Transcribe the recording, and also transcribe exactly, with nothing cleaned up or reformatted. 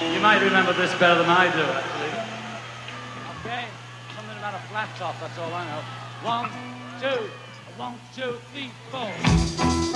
You might remember this better than I do, actually. Okay, something about a flat top, that's all I know. One, two, one, two, three, four.